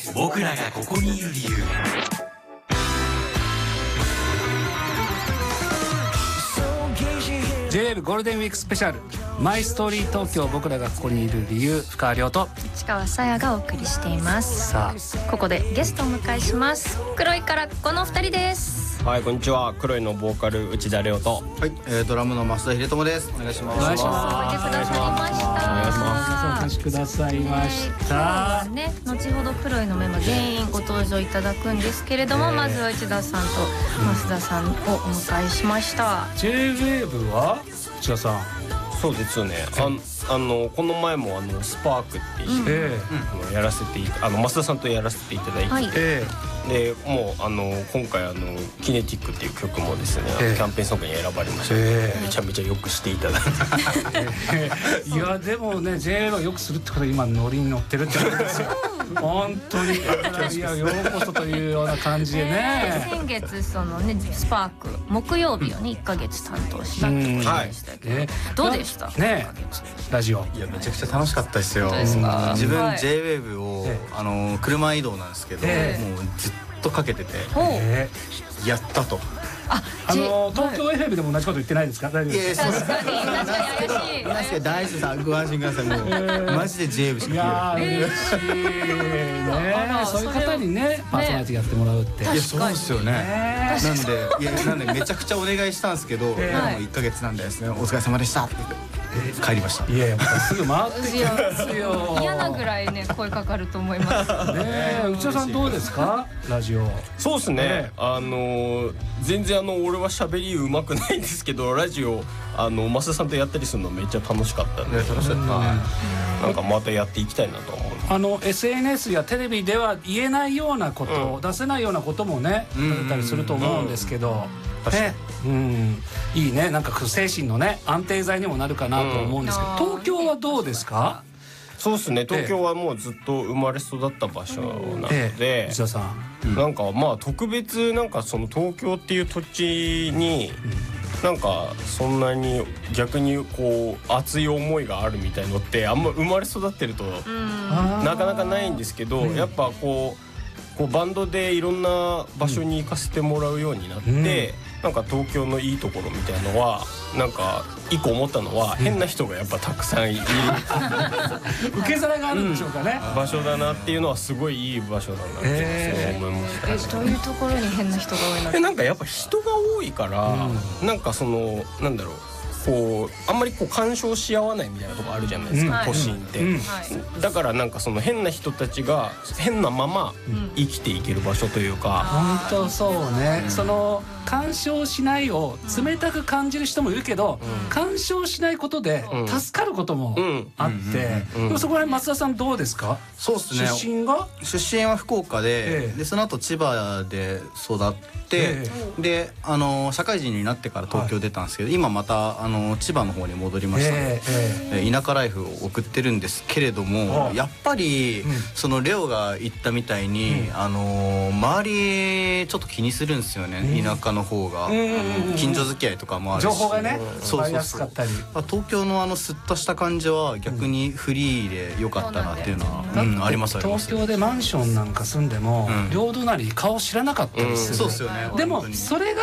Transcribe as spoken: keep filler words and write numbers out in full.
僕らがここにいる理由。 ジェイエル ゴールデンウィークスペシャルマイストーリー東京、僕らがここにいる理由、深川亮と市川さやがお送りしています。 さあここでゲストをお迎えします。黒いからこの二人です。 はい、こんにちは。黒いのボーカル内田亮と、 はい、えー、ドラムの増田秀友です。お願いします。 お願いします。 おいでくださいました。 お願いします。 お越しくださいまし今日た。 はね、後ほど黒いのメンバー全員ご登場いただくんですけれども、 えーまずは内田さんと増田さんをお迎えしました。 ジェイウェーブ は内田さん、 そうですよね。あ, あのこの前もあのスパークっていう、 えあのやらせていたあの増田さんとやらせていただいて、 はいー、えでもうあの今回あのキネティックっていう曲もですね、あのええキャンペーンソングに選ばれました、 ええめちゃめちゃよくしていただいてー、いやでもね ジェイエル をよくするってことは今ノリに乗ってるってことですよ本当に。いやようこそというような感じでね。 先月そのねスパーク木曜日をねいっかげつ担当したってことでしたけど、 ね、 どうでしたねラジオ。 いやめちゃくちゃ楽しかったですよ。 本当ですか。 自分はいジェイウェーブ を、 ええあの車移動なんですけど、 ええもうずっとかけててほう、 えやったと。 あー、あの東京 エフエム でも同じこと言ってないですか？大丈夫ですか？ 確かに確かに怪しい確かに大地さんご安心ください。もう、マジで ジェイウェーブ しいかやー嬉しいねあらそういう方にねパーソナリティやってもらうって、 いやそうですよね。 ねなんでいやなんでめちゃくちゃお願いしたんですけど、 ええもういっかげつなんでですね、お疲れ様でしたって言って帰りました。 いやいやまたすぐ回ってきますよ。 嫌なぐらいね声かかると思います。 ねえ内田さんどうですかラジオ？ そうですね、 ええあの全然あの俺は喋りうまくないんですけど、ラジオあの増田さんとやったりするのめっちゃ楽しかったんで、 楽しかった。 なんかまたやっていきたいなと思う。 あの エスエヌエス やテレビでは言えないようなこと、 うん出せないようなこともねうん出たりすると思うんですけど、 確かにね、うんいいね、なんか精神のね安定剤にもなるかなと思うんですけど、 うん東京はどうですか？ そうですね、東京はもうずっと生まれ育った場所なのええで、 内田さん。 なんかまあ特別なんかその東京っていう土地になんかそんなに逆にこう熱い思いがあるみたいのってあんま生まれ育ってるとなかなかないんですけど、やっぱこうこうバンドでいろんな場所に行かせてもらうようになって、 うんなんか東京のいいところみたいのはなんか一個思ったのは、変な人がやっぱたくさんいる受け皿があるんでしょうかね。 場所だなっていうのはすごいいい場所だなってえ思いましたね。 えどういうところに変な人が多いの？ でなんかやっぱ人が多いから、なんかそのなんだろうこうあんまりこう干渉し合わないみたいなとこあるじゃないですか、 うん都心って、 うんはいだからなんかその変な人たちが変なまま生きていける場所というか、 本当そうね、その干渉しないを冷たく感じる人もいるけど、干渉しないことで助かることもあって、 うんでもそこら辺松田さんどうですか？ そうですね。 出身が出身は福岡で、 ええでその後千葉で育って、 えであの社会人になってから東京出たんですけど、今またあの千葉の方に戻りましたので、 えええ田舎ライフを送ってるんですけれども、 あやっぱり、 うんそのレオが言ったみたいに、あの周りちょっと気にするんですよね、田舎の方が、 ん近所付き合いとかもあるし、 情報がねそうそうそう伝えやすかったり。 東京のあのスッとした感じは逆にフリーで良かったなっていうのは、 だってうんありますあります。 東京でマンションなんか住んでも、 うん両隣顔知らなかったりする、 そうですよね。 でも本当にそれが